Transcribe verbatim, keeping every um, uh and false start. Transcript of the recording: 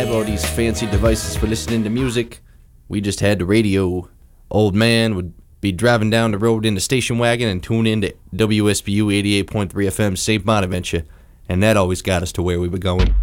Have all these fancy devices for listening to music. We just had the radio. Old man would be driving down the road in the station wagon and tune in to W S B U eighty-eight point three F M Saint Bonaventure, and that always got us to where we were going.